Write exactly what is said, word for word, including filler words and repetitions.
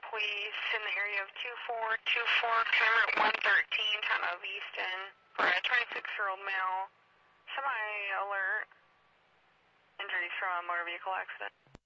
police in the area of two four two four, Cameron one thirteen, town of Easton, for a twenty-six-year-old male, semi-alert, injuries from a motor vehicle accident.